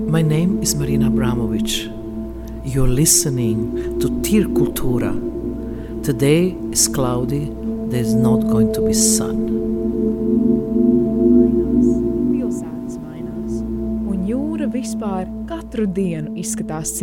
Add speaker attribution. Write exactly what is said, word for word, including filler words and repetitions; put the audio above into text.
Speaker 1: My name is Marina Abramovic. You're listening to Tir Kultura. Today is cloudy. There's not going to be sun.
Speaker 2: Pilsētas mainās, un jūra vispār katru dienu izskatās